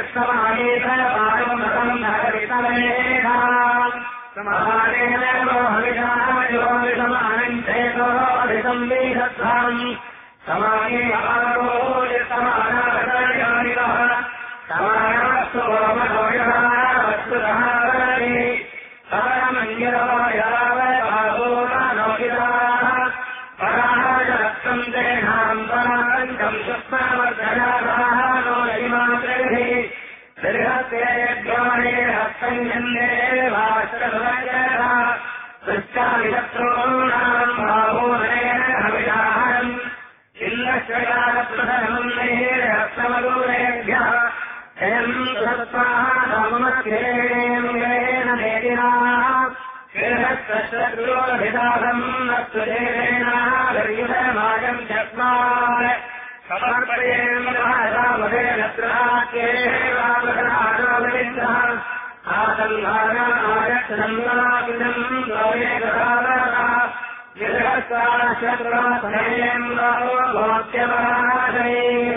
समानीत पारमतम् नगरितमेधा समानेन रोहविषायोविषमानम् चेतोऽधिकम् वीहत्वाम् समाने आरोयसमानागतयानिवः समानास्तु गोमनोयः परमञ्जरवायावभागोनोगिताः पराजरक्तम् तेषाम् पराञ्चम् सुष्मावर्धनाः नो नैमात्रिभिः बृहत्तेभ्योने हस्तञ्जन्ये भाष्टभवजः सृष्टाविशत्रूणाम् बाहूनेन हविषाहम् इन्द्रश्रयाप्रधनम् हस्तमदूरेभ्यः एम् सत्त्वामस्येन मेदिनाः गृहस्तश्रोभिदाहम् नत्वदेवेनायुधमायम् चत्वार समर्पयेन्द्रमदेन त्राच्येवावधानोविन्दः आसन्धानायक्षन्नाविदम् द्वयेकदारः गृहस्ताशत्रुवासनेन्द्रो भोक्त्यवराजये